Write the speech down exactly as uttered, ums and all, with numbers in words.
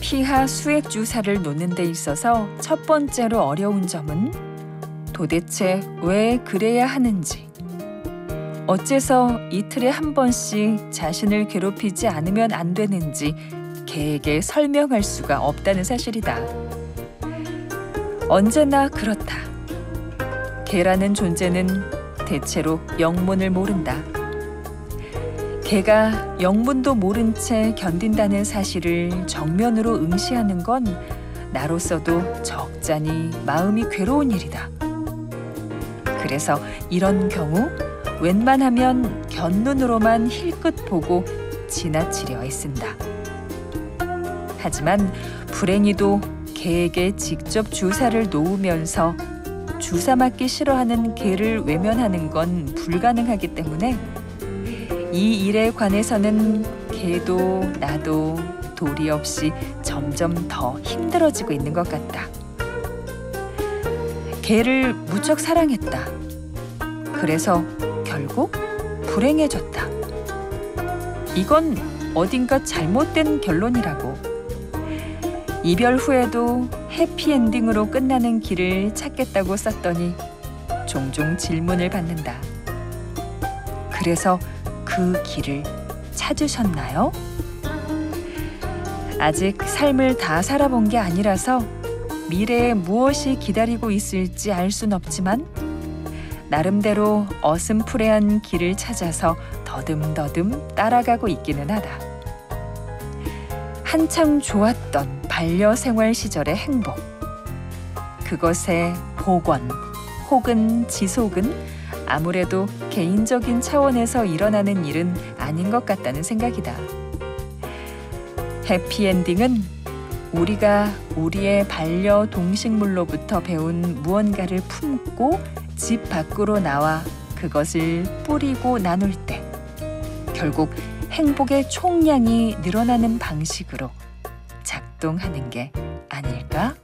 피하 수액 주사를 놓는 데 있어서 첫 번째로 어려운 점은 도대체 왜 그래야 하는지, 어째서 이틀에 한 번씩 자신을 괴롭히지 않으면 안 되는지 개에게 설명할 수가 없다는 사실이다. 언제나 그렇다. 개라는 존재는 대체로 영문을 모른다. 개가 영문도 모른 채 견딘다는 사실을 정면으로 응시하는 건 나로서도 적잖이 마음이 괴로운 일이다. 그래서 이런 경우 웬만하면 곁눈으로만 힐끗 보고 지나치려 애쓴다. 하지만 불행히도 개에게 직접 주사를 놓으면서 주사 맞기 싫어하는 개를 외면하는 건 불가능하기 때문에 이 일에 관해서는 개도 나도 도리 없이 점점 더 힘들어지고 있는 것 같다. 개를 무척 사랑했다. 그래서 결국 불행해졌다. 이건 어딘가 잘못된 결론이라고. 이별 후에도 해피엔딩으로 끝나는 길을 찾겠다고 썼더니 종종 질문을 받는다. 그래서 그 길을 찾으셨나요? 아직 삶을 다 살아본 게 아니라서 미래에 무엇이 기다리고 있을지 알 순 없지만 나름대로 어슴푸레한 길을 찾아서 더듬더듬 따라가고 있기는 하다. 한참 좋았던 반려생활 시절의 행복, 그것의 복원 혹은 지속은 아무래도 개인적인 차원에서 일어나는 일은 아닌 것 같다는 생각이다. 해피엔딩은 우리가 우리의 반려동식물로부터 배운 무언가를 품고 집 밖으로 나와 그것을 뿌리고 나눌 때 결국 행복의 총량이 늘어나는 방식으로 작동하는 게 아닐까?